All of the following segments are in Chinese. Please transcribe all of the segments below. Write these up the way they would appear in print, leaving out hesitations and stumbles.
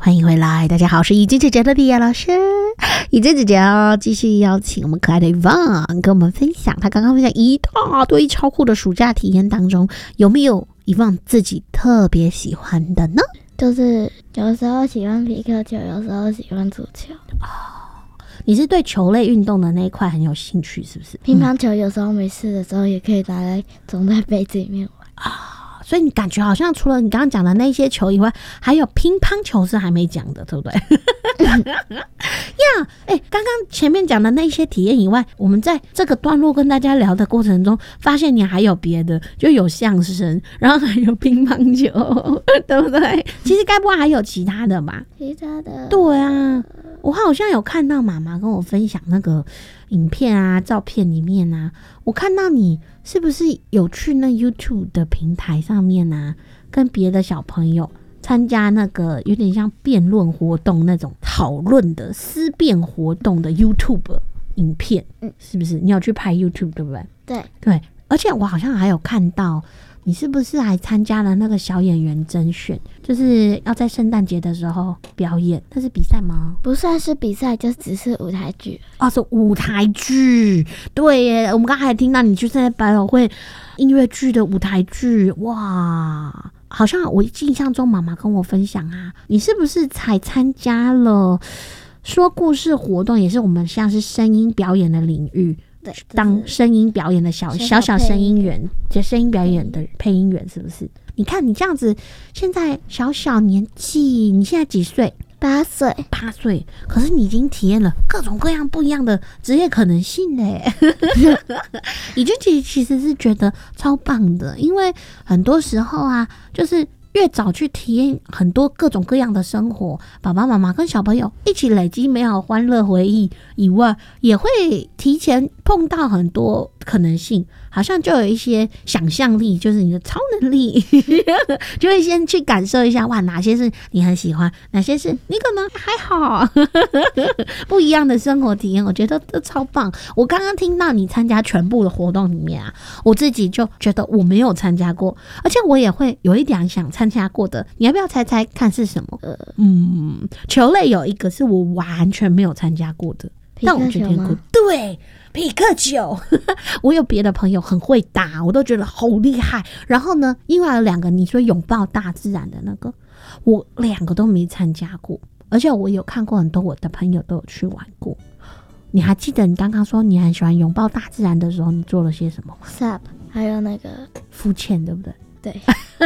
欢迎回来，大家好，我是怡君姐姐的莉亚老师。怡君姐姐继续邀请我们可爱的 Yvonne 跟我们分享，她刚刚分享一大堆超酷的暑假体验当中，有没有 Yvonne 自己特别喜欢的呢？ 就是有时候喜欢皮克球，有时候喜欢足球。 你是对球类运动的那一块很有兴趣，是不是？ 乒乓球有时候没事的时候也可以拿来装在杯子里面玩啊，所以你感觉好像除了你刚刚讲的那些球以外，还有乒乓球是还没讲的，对不对？呀，刚刚前面讲的那些体验以外，我们在这个段落跟大家聊的过程中，发现你还有别的，就有相声，然后还有乒乓球，对不对？其实该不会还有其他的吧？ 其他的， 对啊，我好像有看到妈妈跟我分享那个影片啊、照片里面啊，我看到你是不是有去那 YouTube 的平台上面啊，跟别的小朋友参加那个有点像辩论活动那种讨论的思辨活动的 YouTube 影片，是不是？你有去拍 YouTube 对不对？对，而且我好像还有看到你是不是还参加了那个小演员甄选，就是要在圣诞节的时候表演，那是比赛吗？ 不算是比赛，就只是舞台剧。 哦，是舞台剧。对耶，我们刚才还听到你就是在百老汇音乐剧的舞台剧，哇！好像我印象中妈妈跟我分享啊，你是不是才参加了说故事活动，也是我们像是声音表演的领域， 对， 当声音表演的小声音员，就声音表演的配音员，是不是？你看你这样子，现在小年纪，你现在几岁 ？8岁 ，8岁，可是你已经体验了各种各样不一样的职业可能性嘞。怡君姐其实是觉得超棒的，因为很多时候啊，就是越早去体验很多各种各样的生活，爸爸妈妈跟小朋友一起累积美好欢乐回忆以外，也会提前碰到很多可能性，好像就有一些想象力，就是你的超能力，就会先去感受一下，哇，哪些是你很喜欢，哪些是你可能还好，不一样的生活体验，我觉得这超棒。我刚刚听到你参加全部的活动里面啊，我自己就觉得我没有参加过，而且我也会有一点想参加过的，你要不要猜猜看是什么？球类有一个是我完全没有参加过的，但我觉得很酷。对，匹克球。我有别的朋友很会打，我都觉得好厉害。然后呢，另外有2个你说拥抱大自然的那个，我2个都没参加过，而且我有看过很多我的朋友都有去玩过。你还记得你刚刚说你很喜欢拥抱大自然的时候，你做了些什么吗？ SUP 还有那个浮潜，对不对？ 对。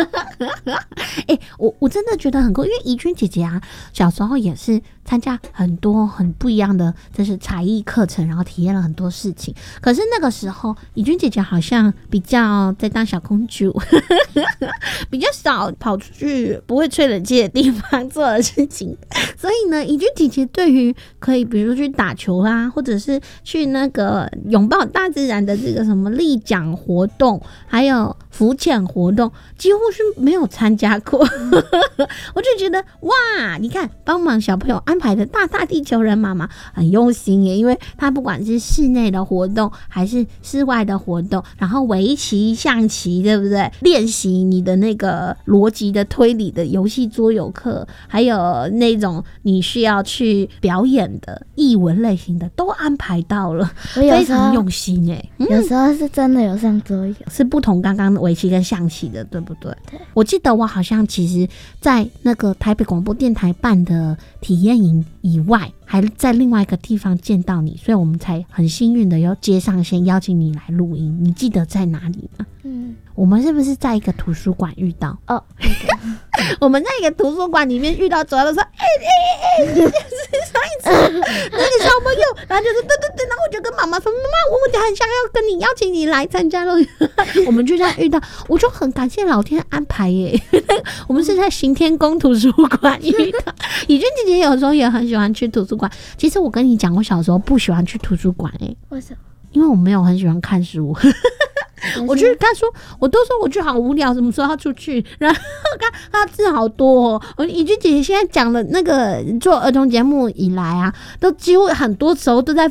我真的觉得很酷，因为怡君姐姐啊，小时候也是参加很多很不一样的就是才艺课程，然后体验了很多事情。可是那个时候怡君姐姐好像比较在当小公主，比较少跑出去不会吹冷气的地方做的事情。所以呢，怡君姐姐对于可以比如去打球啦，或者是去那个拥抱大自然的这个什么立桨活动，还有浮潜活动，几乎是没有参加过。我就觉得哇，你看帮忙小朋友安排的大地球人妈妈很用心耶，因为她不管是室内的活动还是室外的活动，然后围棋、象棋，对不对？练习你的那个逻辑的推理的游戏桌游课，还有那种你需要去表演的艺文类型的都安排到了，非常用心耶。 有时候是真的有上桌游， 是不同刚刚围棋跟象棋的，对不对？ 对。 我记得我好像其实在那个台北广播电台办的体验营以外，还在另外一个地方见到你，所以我们才很幸运的又接上线邀请你来录音。你记得在哪里吗？我们是不是在一个图书馆遇到？哦，我们在一个图书馆里面遇到，走到说，就是上一次那个小朋友，然后就说对，然后我就跟妈妈说，妈妈，我很想要跟你邀请你来参加了。我们就这样遇到，我就很感谢老天安排耶。我们是在行天宫图书馆遇到。怡君姐姐有时候也很喜欢去图书馆。其实我跟你讲，我小时候不喜欢去图书馆为什么？ 因为我没有很喜欢看书。我去看书，我都说我去好无聊，什么时候要出去？然后他字好多哦。怡君姐姐现在讲的那个做儿童节目以来啊，都几乎很多时候都在